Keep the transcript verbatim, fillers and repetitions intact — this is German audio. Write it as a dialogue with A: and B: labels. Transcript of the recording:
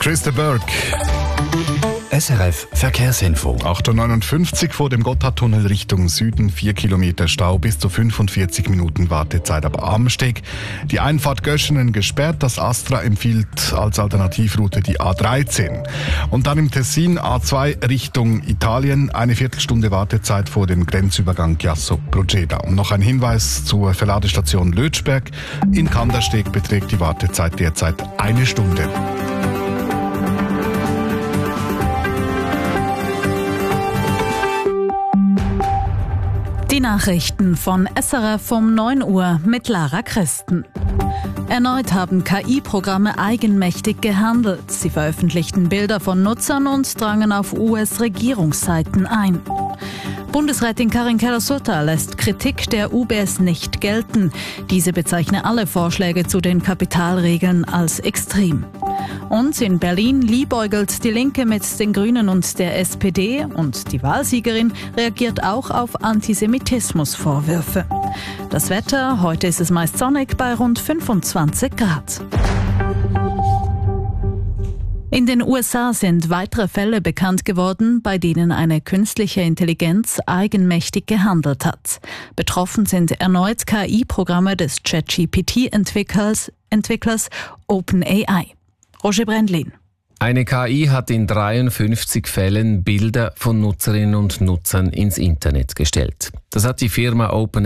A: Chris de Burgh.
B: S R F Verkehrsinfo.
A: acht Uhr neunundfünfzig vor dem Gotthardtunnel Richtung Süden, vier Kilometer Stau, bis zu fünfundvierzig Minuten Wartezeit ab Amsteg. Die Einfahrt Göschenen gesperrt, das Astra empfiehlt als Alternativroute die A dreizehn. Und dann im Tessin A zwei Richtung Italien, eine Viertelstunde Wartezeit vor dem Grenzübergang Chiasso-Proceda. Und noch ein Hinweis zur Verladestation Lötschberg. In Kandersteg beträgt die Wartezeit derzeit eine Stunde.
C: Die Nachrichten von S R F um neun Uhr mit Lara Christen. Erneut haben K I-Programme eigenmächtig gehandelt. Sie veröffentlichten Bilder von Nutzern und drangen auf U S-Regierungsseiten ein. Bundesrätin Karin Keller-Sutter lässt Kritik der U B S nicht gelten. Diese bezeichne alle Vorschläge zu den Kapitalregeln als extrem. Und in Berlin liebäugelt die Linke mit den Grünen und der S P D und die Wahlsiegerin reagiert auch auf Antisemitismusvorwürfe. Das Wetter, heute ist es meist sonnig bei rund fünfundzwanzig Grad. In den U S A sind weitere Fälle bekannt geworden, bei denen eine künstliche Intelligenz eigenmächtig gehandelt hat. Betroffen sind erneut K I-Programme des ChatGPT Entwicklers, Entwicklers OpenAI. Roger Brendlin.
D: Eine K I hat in dreiundfünfzig Fällen Bilder von Nutzerinnen und Nutzern ins Internet gestellt. Das hat die Firma OpenAI